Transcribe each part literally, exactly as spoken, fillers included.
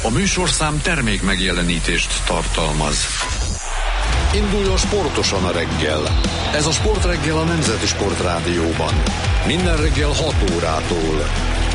A műsorszám termék megjelenítést tartalmaz. Induljon sportosan a reggel. Ez a Sportreggel a Nemzeti Sportrádióban. Minden reggel hat órától.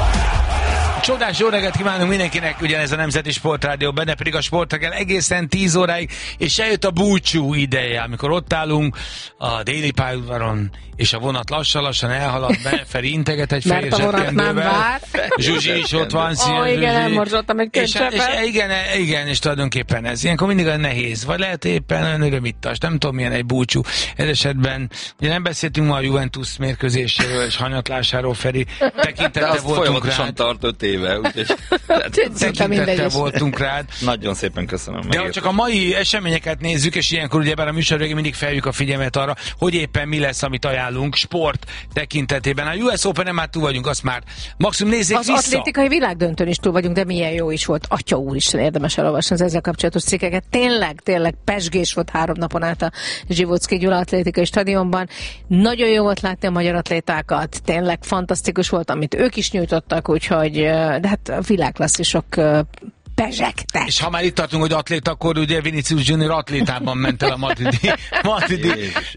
Csodás jó reggelt kívánunk mindenkinek, ugyanez a Nemzeti Sportrádió, benne pedig a Sportreggel egészen tíz óráig, és eljött a búcsú ideje, amikor ott állunk a déli pályaudvaron, és a vonat lassan-lassan elhalad be, Feri integet egy fehér zsebkendővel. Zsuzsi is ott van, szia, Ó, igen, elmorzsoltam egy és, és, igen, igen, és tulajdonképpen ez ilyenkor mindig olyan nehéz, vagy lehet éppen olyan örömittas, nem tudom milyen egy búcsú. Ez esetben, ugye nem beszéltünk ma a Juventus mérkőzéséről és hanyatlásáról, Feri, tekintettel voltunk rád. Tart öt éve, úgyhogy tekintettel voltunk rád. Nagyon szépen köszönöm. De ha csak a mai eseményeket nézzük, és ilyenkor ugye bár a műsor végén mindig feljük a figyelmet arra, hogy éppen mi lesz, amit ajánlunk sport tekintetében. A U S Open-en már túl vagyunk, azt már maximum nézzék az vissza. Az atlétikai világdöntőn is túl vagyunk, de milyen jó is volt. Atya úristen, érdemes elolvasni az ezzel kapcsolatos cikkeket. Tényleg, tényleg pesgés volt három napon át a Zsivóczky Gyula atlétikai stadionban. Nagyon jó volt látni a magyar atlétákat. Tényleg fantasztikus volt, amit ők is nyújtottak, úgyhogy de hát a világklasszisok pezsegtek. És ha már itt tartunk, hogy atléta, akkor ugye Vinicius Junior atlétában ment el a madridi, madridi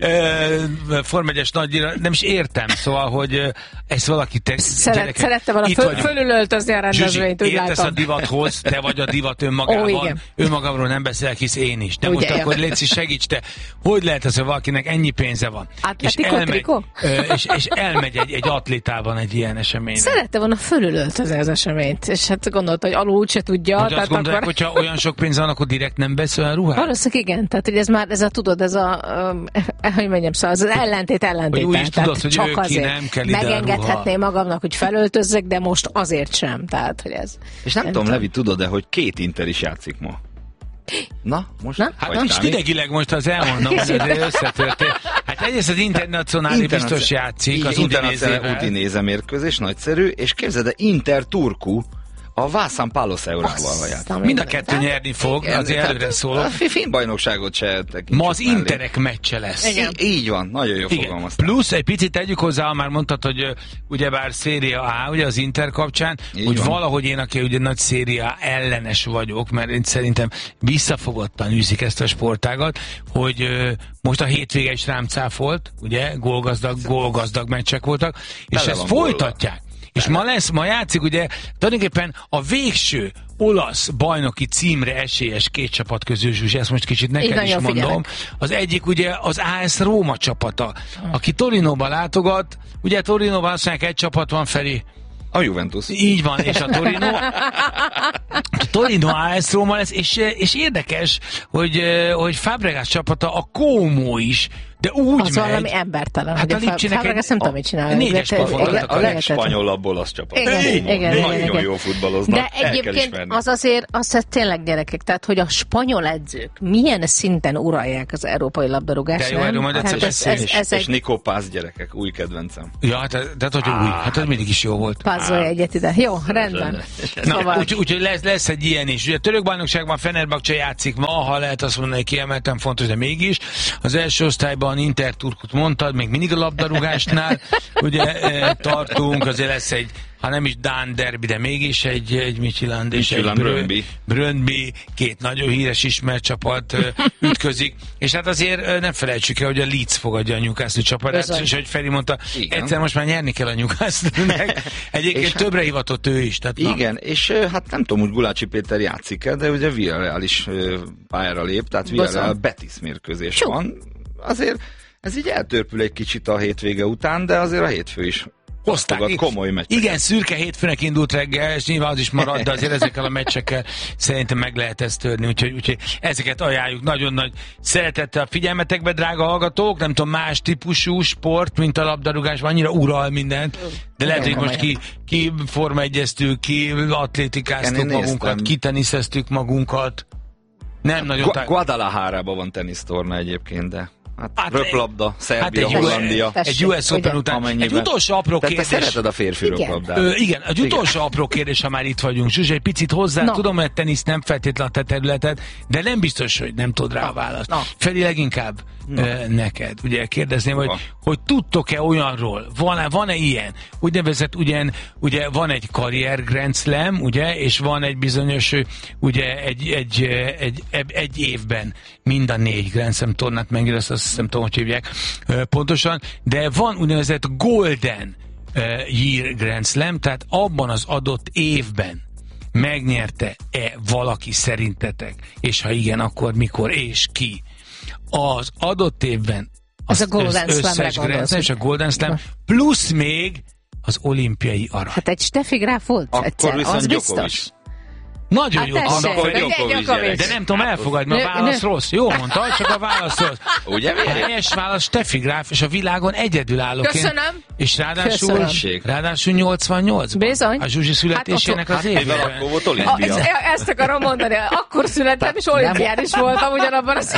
uh, Forma egyes nagydíjra. Nem is értem, szóval, hogy uh, ezt valaki te, Szeret, gyerekek, szerette volna föl, fölülöltözni a rendezvényt, úgy értesz látom. a divathoz, te vagy a divat önmagában. Ó, önmagamról nem beszélek, hisz én is. De ugye, most akkor légy, segíts te. Hogy lehet az, hogy valakinek ennyi pénze van? És elmegy, uh, és, és elmegy egy, egy atlétában egy ilyen eseményre. Szerette volna fölülöltözni az eseményt, és hát gondolta, hogy alul úgyse tudja. Hogy azt gondolják, akkor... hogyha olyan sok pénz van, akkor direkt nem vesz olyan ruhát? Valószínűleg igen, tehát hogy ez már, ez a tudod, ez a, uh, hogy mondjam, szóval az ellentét ellentét. Úgy is tudod, hogy csak azért nem kell ide megengedhetné magamnak, hogy felöltözzek, de most azért sem. Tehát, hogy ez... És nem, nem tudom, Levi, tudod-e, hogy két Inter is játszik ma? Na, most? Na? Hát most idegileg most az elmondom, hogy ez összetörtént. Hát egyrészt az Internacionális biztos játszik, az Udinézével. Udinéze mérkőzés, nagyszerű, és képzeld, de Inter Turku a Vászán Pálos Eurával játszik. Mind a kettő nyerni fog, igen, azért előre szólok. A finn bajnokságot se tekintsük. Ma az Interek meccse lesz. Igen. Így van, nagyon jó fogalmaztál. Plusz egy picit tegyük hozzá, már mondtad, hogy ugyebár Széria A, ugye az Inter kapcsán, így hogy van. Valahogy én, aki ugye nagy Széria ellenes vagyok, mert én szerintem visszafogottan űzik ezt a sportágat, hogy most a hétvége is rám cáfolt, ugye, gólgazdag, gólgazdag meccsek voltak, és ezt folytatják. És ma lesz, ma játszik, ugye tulajdonképpen a végső olasz bajnoki címre esélyes két csapat közül, Zsuzsi, ezt most kicsit neked Igen, is mondom. Figyelek. Az egyik ugye az á es Róma csapata, aki Torinóba látogat, ugye Torinóban azt mondják, egy csapat van, Feri. A Juventus. Így van, és a Torino, a Torino á es Róma lesz, és, és érdekes, hogy, hogy Fabregas csapata, a Como is, de úgy az megy. valami embertelen. Hát a Lipcsének egy... nem tudom, mit csinálni. Négyes pofont a legspanyolabb olasz csapat. Igen, igen, igen, nagyon igen. jó futballoznak. De egyébként az azért, az tényleg gyerekek, tehát hogy a spanyol edzők milyen szinten uralják az európai labdarúgást. De jó, erről majd egyszer beszélünk. És, és Nico Paz gyerekek, új kedvencem. Ja, hát, de hát, hogy új, hát ez mindig is jó volt. Pazzolja egyet ide. Jó, rendben. Na, úgyhogy úgy, lesz, lesz egy ilyen is. Ugye a török bajnokságban Fenerbahce játszik ma, ha lehet azt mondani, hogy kiemelten fontos, de mégis. Az első osztályban Inter Turkut mondtad, még mindig a labdarúgásnál ugye e, tartunk, azért lesz egy, ha nem is Dán derbi, de mégis egy, egy Midtjylland és egy Brøndby. Brøndby, két nagyon híres ismert csapat ütközik, és hát azért nem felejtsük el, hogy a Leeds fogadja a Newcastle csapatát, és hogy Feri mondta, igen. Egyszer most már nyerni kell a Newcastle-nek. Egyébként és többre hivatott ő is. Tehát igen, na. És hát nem tudom, hogy Gulácsi Péter játszik-e, de ugye Villarreal is pályára lép, tehát Villarreal Betis mérkőzés Csuk. van. Azért ez így eltörpül egy kicsit a hétvége után, de azért a hétfő is hozták. Komoly meccseket. Igen, szürke hétfőnek indult reggel, és nyilván az is marad, de azért ezekkel a meccsekkel szerintem meg lehet ezt törni, úgyhogy, úgyhogy ezeket ajánljuk nagyon nagy szeretettel a figyelmetekbe, drága hallgatók, nem tudom, más típusú sport, mint a labdarúgás, annyira ural mindent, de lehet, hogy most ki, ki forma egyeztük, ki atlétikáztuk magunkat, ki teniszeztük magunkat. Nem nagyon... Gu- Guadalajara-ban van tenisztorna egyébként, de Hát, hát röplabda, Szerbia, hát egy Hollandia. Egy U S Open után. Amennyiben. Egy utolsó apró te, kérdés. Te szereted a férfi igen. röplabdát. Ö, igen, egy utolsó igen. apró kérdés, ha már itt vagyunk. Zsuzsa, egy picit hozzá, no. tudom, hogy tenisz nem feltétlen a te területed, de nem biztos, hogy nem tudod rá a választ. No. Feri, leginkább no. ö, neked. Ugye kérdezném, hogy, hogy tudtok-e olyanról, van-e, van-e ilyen, úgynevezett, ugye, ugye van egy karrier Grand Slam, ugye, és van egy bizonyos, ugye, egy, egy, egy, egy, egy évben mind a négy Grand Slam tornát megír, azt azt nem tudom, hogy hívják ö, pontosan, de van úgynevezett Golden uh, Year Grand Slam, tehát abban az adott évben megnyerte-e valaki szerintetek, és ha igen, akkor mikor és ki? Az adott évben az, az a Golden összes Slam-re Grand Slam, és a Golden Slam, plusz még az olimpiai arany. Hát egy Steffi Graf volt akkor egyszer, az Djokovic. biztos. Nagyon jó mondta, de nem tudom elfogadni, a válasz rossz. Jó mondta, csak a válasz rossz. Ugye? A helyes válasz Steffi Graf, és a világon egyedülállóként. Köszönöm. És ráadásul, Köszönöm. ráadásul nyolcvannyolcban. Bizony. A Zsuzsi születésének hát, az évben. Hát, akkor volt olimpia. Ezt, ezt akarom mondani, akkor születtem, és olimpián is voltam ugyanabban az...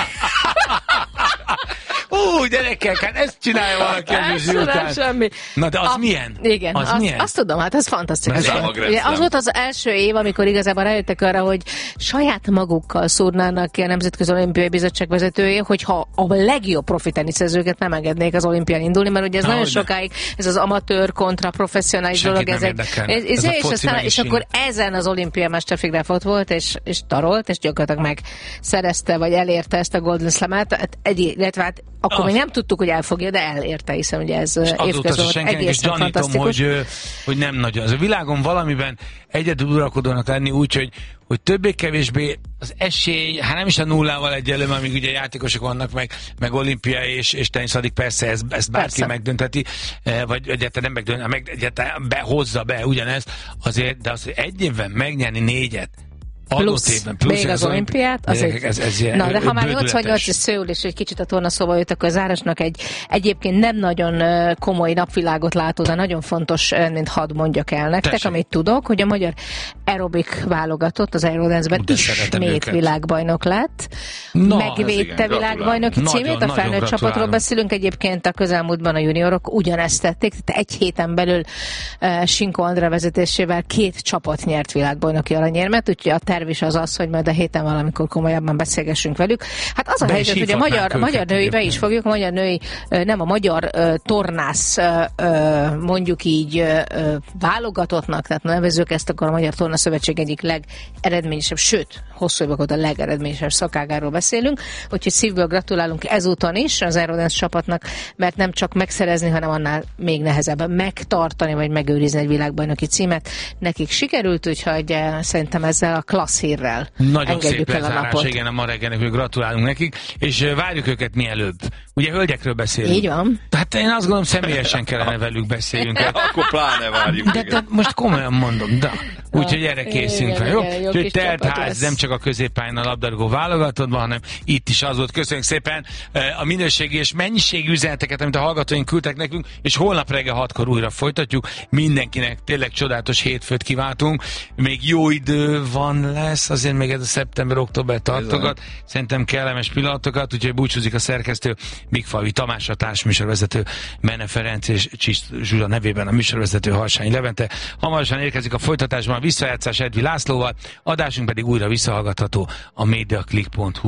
Ú, gyerekek, hát ezt csinálja valaki a Zsuzsi után. Semmi. Na de az a, milyen? Igen, az azt, milyen? azt tudom, hát ez fantasztikus. Ugye, az volt az első év, amikor igazából rájöttek arra, hogy saját magukkal szúrnának ki a Nemzetközi Olimpiai Bizottság vezetője, hogyha a legjobb profi teniszezőket nem engednék az olimpián indulni, mert ugye ez nagyon sokáig, ez az amatőr kontra professzionális dolog. Ez egy, ez, ez ez és, aztán, és akkor ezen az olimpián már Steffi Graf ott volt, és, és tarolt, és gyakorlatilag megszerezte, vagy elérte ezt a Golden Slam-et. Hát egy, illetve hát akkor az. még nem tudtuk, hogy elfogja, de elérte, hiszen ugye ez évközben volt egészen fantasztikus. Hogy, hogy nem nagyon. Az a világon valamiben egyedül uralkodónak lenni úgy, hogy, hogy többé-kevésbé az esély, hát nem is a nullával egyenlő, amíg ugye játékosok vannak, meg, meg olimpia és, és tenisz, addig persze ezt, ezt bárki persze. megdönteti, vagy egyáltalán nem megdönteti, meg egyáltalán be, hozza be ugyanezt, azért, de az, hogy egy évben megnyerni négyet, plusz, évben, plusz még az, az olimpiát. Az egy... ez, ez Na, de ha már nyolcvannyolc és Szöul és egy kicsit a tornaszóba jött, akkor Zárasnak egy egyébként nem nagyon komoly napvilágot látó, de nagyon fontos, mint hadd mondjak el nektek, Tessék. amit tudok, hogy a magyar aerobik válogatott az aerodance-ben ismét világbajnok lett. No, megvédte világbajnoki címét, a felnőtt csapatról beszélünk, egyébként a közelmúltban a juniorok ugyanezt tették, tehát egy héten belül uh, Sinko Andrea vezetésével két csapat nyert világbajnoki aranyérmet, úgyhogy a terv is az az, hogy majd a héten valamikor komolyabban beszélgessünk velük. Hát az a be helyzet, hogy a magyar, magyar női, be is fogjuk, a magyar női, nem a magyar uh, tornász, uh, mondjuk így uh, válogatottnak, tehát nevezzük ezt, akkor a Magyar Tornaszövetség egyik legeredményesebb, sőt, hosszú évek óta a legeredményesebb szakágáról beszélünk, úgyhogy szívből gratulálunk ezúton is az aerodance csapatnak, mert nem csak megszerezni, hanem annál még nehezebb megtartani, vagy megőrizni egy világbajnoki címet. Nekik sikerült, úgyhogy szerintem ezzel a klassz hírrel nagyon szép lezárás, igen, a ma reggelnek, gratulálunk nekik, és várjuk őket mielőbb. Ugye hölgyekről beszélünk. Így van. Tehát én azt gondolom, személyesen kellene velük beszéljünk. Akkor pláne várjuk. De, de most komolyan mondom, de. Úgyhogy erre készünk fel, jó? Úgyhogy telt ház nem csak a középpályán a labdarúgó válogatottban, hanem itt is az volt. Köszönjük szépen a minőségi és mennyiségű üzeneteket, amit a hallgatóink küldtek nekünk, és holnap reggel hatkor újra folytatjuk. Mindenkinek tényleg csodálatos hétfőt kiváltunk. Még jó idő van lesz, azért még ez a szeptember-október tartogat. Szerintem kellemes pillanatokat, úgyhogy búcsúzik a szerkesztő Bigfalvi Tamás, a társműsorvezető Mene Ferenc és Csis Zsuzsa nevében a műsorvezető Harsányi Levente. Hamarosan érkezik a folytatásban a visszajátszás Edvi Lászlóval, adásunk pedig újra visszahallgatható a mediaclick pont hu